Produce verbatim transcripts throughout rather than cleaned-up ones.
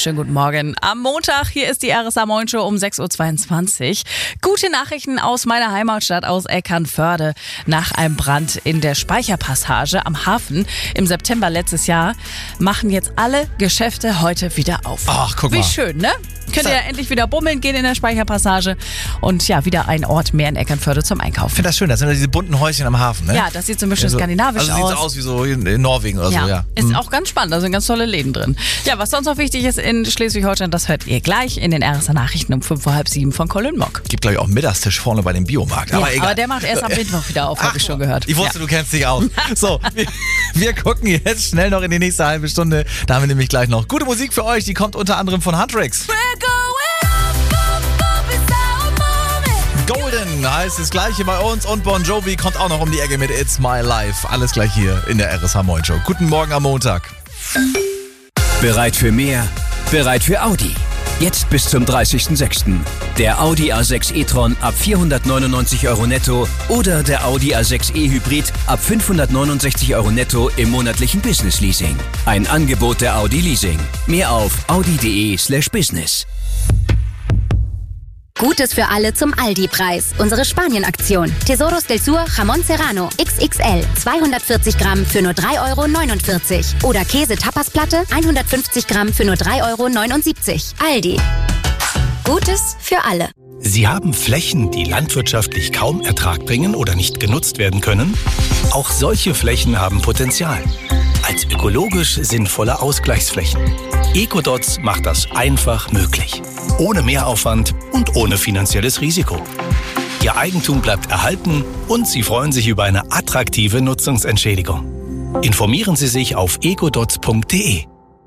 Schönen guten Morgen. Am Montag, hier ist die R S A Moin Show um sechs Uhr zweiundzwanzig. Gute Nachrichten aus meiner Heimatstadt, aus Eckernförde. Nach einem Brand in der Speicherpassage am Hafen im September letztes Jahr machen jetzt alle Geschäfte heute wieder auf. Ach, guck mal. Wie schön, ne? Könnt ihr ja endlich wieder bummeln gehen in der Speicherpassage und ja, wieder ein Ort mehr in Eckernförde zum Einkaufen. Ich finde das schön, das sind ja diese bunten Häuschen am Hafen, ne? Ja, das sieht so ein bisschen also, skandinavisch also aus. sieht so aus wie so in, in Norwegen oder ja, so, ja. Ist hm. auch ganz spannend, da sind ganz tolle Läden drin. Ja, was sonst noch wichtig ist in Schleswig-Holstein, das hört ihr gleich in den R S A-Nachrichten um fünf Uhr halb sieben von Colin Mock. Gibt, glaube ich, auch einen Mittagstisch vorne bei dem Biomarkt. Ja, aber egal. aber der macht erst am Mittwoch wieder auf, habe ich schon gehört. Ich wusste, ja. du kennst dich aus. So, wir, wir gucken jetzt schnell noch in die nächste halbe Stunde. Da haben wir nämlich gleich noch gute Musik für euch, die kommt unter anderem von Huntrix. Golden heißt das Gleiche bei uns und Bon Jovi kommt auch noch um die Ecke mit It's My Life. Alles gleich hier in der R S A Moin Show. Guten Morgen am Montag. Bereit für mehr? Bereit für Audi. Jetzt bis zum dreißigsten sechsten Der Audi A sechs e-tron ab vierhundertneunundneunzig Euro netto oder der Audi A sechs e Hybrid ab fünfhundertneunundsechzig Euro netto im monatlichen Business Leasing. Ein Angebot der Audi Leasing. Mehr auf audi.de slash business. Gutes für alle zum Aldi-Preis. Unsere Spanien-Aktion. Tesoros del Sur Jamón Serrano X X L zweihundertvierzig Gramm für nur drei Euro neunundvierzig. Oder Käse-Tapasplatte hundertfünfzig Gramm für nur drei Euro neunundsiebzig. Aldi. Gutes für alle. Sie haben Flächen, die landwirtschaftlich kaum Ertrag bringen oder nicht genutzt werden können? Auch solche Flächen haben Potenzial. Als ökologisch sinnvolle Ausgleichsflächen. Ecodots macht das einfach möglich. Ohne Mehraufwand und ohne finanzielles Risiko. Ihr Eigentum bleibt erhalten und Sie freuen sich über eine attraktive Nutzungsentschädigung. Informieren Sie sich auf ecodots punkt de.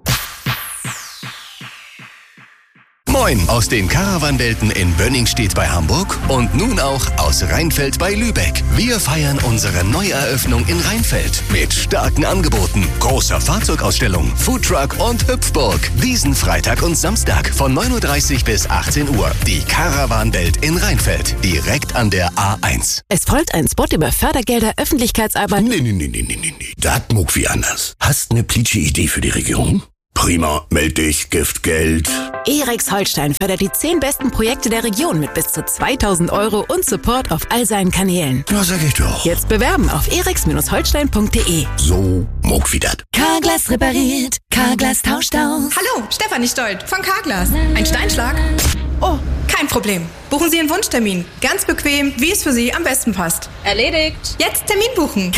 Moin aus den Caravan-Welten in Bönningstedt bei Hamburg und nun auch aus Rheinfeld bei Lübeck. Wir feiern unsere Neueröffnung in Rheinfeld mit starken Angeboten, großer Fahrzeugausstellung, Foodtruck und Hüpfburg. Diesen Freitag und Samstag von neun Uhr dreißig bis achtzehn Uhr. Die Caravan-Welt in Rheinfeld, direkt an der A eins. Es folgt ein Spot über Fördergelder, Öffentlichkeitsarbeit. Nee, nee, nee, nee, nee, nee. Das muck wie anders. Hast eine plitsche Idee für die Region? Prima, meld dich, Gift, Geld. E-Rex Holstein fördert die zehn besten Projekte der Region mit bis zu zweitausend Euro und Support auf all seinen Kanälen. Ja, sag ich doch. Jetzt bewerben auf e rex holstein punkt de. So, muck wie dat. Carglass repariert, Carglass tauscht aus. Hallo, Stefanie Stolt von Carglass. Ein Steinschlag? Oh, kein Problem. Buchen Sie einen Wunschtermin. Ganz bequem, wie es für Sie am besten passt. Erledigt. Jetzt Termin buchen.